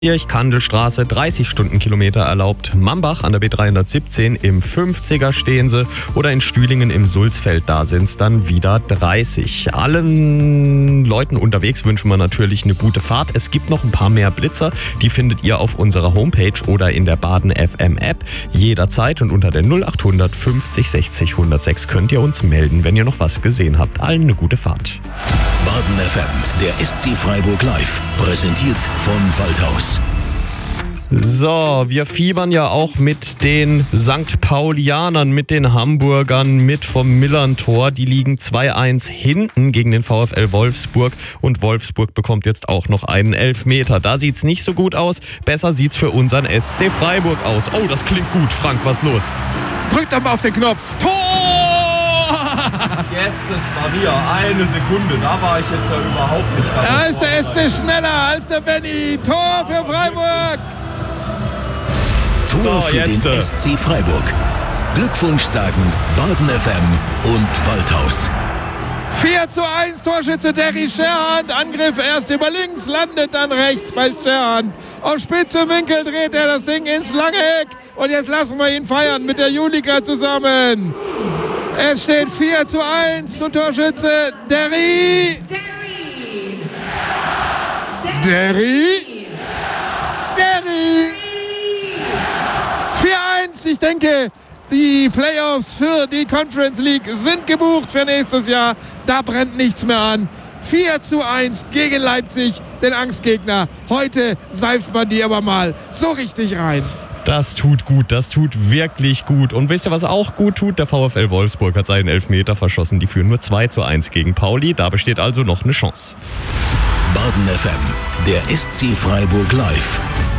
Kandelstraße 30 Stundenkilometer erlaubt. Mambach an der B317 im 50er stehen sie oder in Stühlingen im Sulzfeld, da sind es dann wieder 30. Allen Leuten unterwegs wünschen wir natürlich eine gute Fahrt. Es gibt noch ein paar mehr Blitzer, die findet ihr auf unserer Homepage oder in der Baden FM App jederzeit und unter der 0800 50 60 106 könnt ihr uns melden, wenn ihr noch was gesehen habt. Allen eine gute Fahrt. Baden FM, der SC Freiburg Live, präsentiert von Waldhaus. So, wir fiebern ja auch mit den St. Paulianern, mit den Hamburgern, mit vom Millern-Tor. Die liegen 2-1 hinten gegen den VfL Wolfsburg und Wolfsburg bekommt jetzt auch noch einen Elfmeter. Da sieht's nicht so gut aus. Besser sieht's für unseren SC Freiburg aus. Oh, das klingt gut. Frank, was los? Drückt doch mal auf den Knopf. Tor! Jesus Maria, eine Sekunde. Da war ich jetzt ja überhaupt nicht. Da ist der SC schneller als der Benny. Tor für Freiburg. Tor für den SC Freiburg. Glückwunsch sagen Baden FM und Waldhaus. 4:1, Torschütze Derry Scherhand. Angriff erst über links, landet dann rechts bei Scherhand. Auf spitzem Winkel dreht er das Ding ins lange Eck. Und jetzt lassen wir ihn feiern mit der Julika zusammen. Es steht 4:1 und Torschütze Derry. Derry. 4:1. Ich denke, die Playoffs für die Conference League sind gebucht für nächstes Jahr. Da brennt nichts mehr an. 4:1 gegen Leipzig, den Angstgegner. Heute seift man die aber mal so richtig rein. Das tut gut, das tut wirklich gut. Und wisst ihr, was auch gut tut? Der VfL Wolfsburg hat seinen Elfmeter verschossen. Die führen nur 2:1 gegen Pauli. Da besteht also noch eine Chance. Baden FM, der SC Freiburg Live.